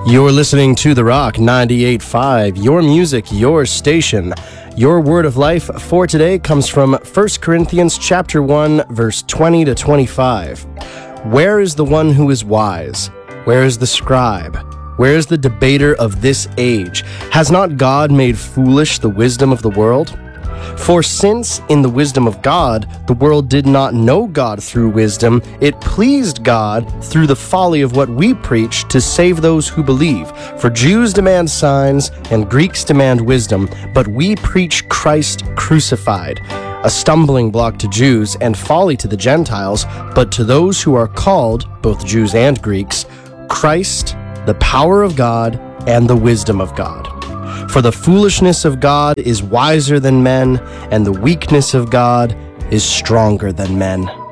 You're listening to The Rock 98.5, your music, your station. Your word of life for today comes from 1 Corinthians chapter 1, verse 20 to 25. Where is the one who is wise? Where is the scribe? Where is the debater of this age? Has not God made foolish the wisdom of the world? For since in the wisdom of God, the world did not know God through wisdom, it pleased God through the folly of what we preach to save those who believe. For Jews demand signs and Greeks demand wisdom, but we preach Christ crucified, a stumbling block to Jews and folly to the Gentiles, but to those who are called, both Jews and Greeks, Christ, the power of God and the wisdom of God. For the foolishness of God is wiser than men, and the weakness of God is stronger than men.